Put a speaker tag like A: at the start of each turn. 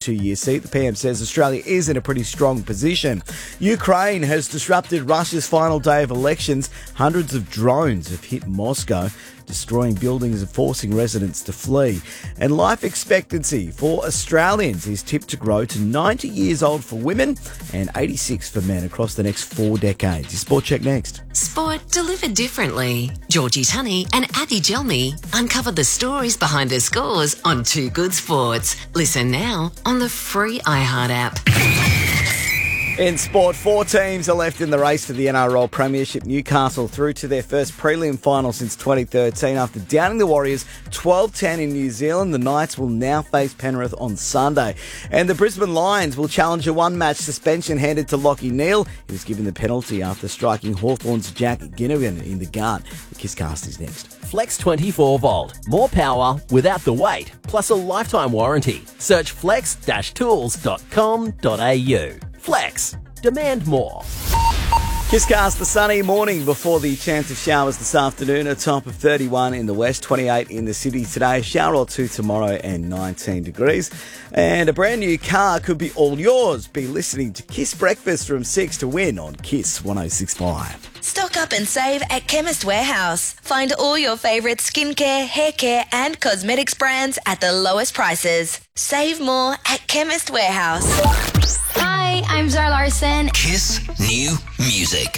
A: 2-year seat. The PM says Australia is in a pretty strong position. Ukraine has disrupted Russia's final day of elections. Hundreds of drones have hit Moscow, destroying buildings and forcing residents to flee. And life expectancy for Australians is tipped to grow to 90 years old for women and 86 for men across the next 4 decades. Your Sport Check next.
B: Sport delivered differently. Georgie Tunney and Abby Gelmy uncover the stories behind the scores on Too Good Sports. Listen now on the free iHeart app.
A: In sport, 4 teams are left in the race for the NRL Premiership. Newcastle through to their first prelim final since 2013 after downing the Warriors 12-10 in New Zealand. The Knights will now face Penrith on Sunday. And the Brisbane Lions will challenge a one-match suspension handed to Lachie Neale. He was given the penalty after striking Hawthorn's Jack Ginnivan in the gut. The Kisscast is next.
C: Flex 24 volt. More power without the weight, plus a lifetime warranty. Search flex-tools.com.au. Flex. Demand more.
A: Kisscast, the sunny morning before the chance of showers this afternoon. A top of 31 in the west, 28 in the city today. A shower or two tomorrow and 19 degrees. And a brand new car could be all yours. Be listening to Kiss Breakfast from 6 to win on Kiss 106.5.
D: Stock up and save at Chemist Warehouse. Find all your favourite skincare, hair care and cosmetics brands at the lowest prices. Save more at Chemist Warehouse.
E: Hi, I'm Zara Larson.
F: Kiss New Music.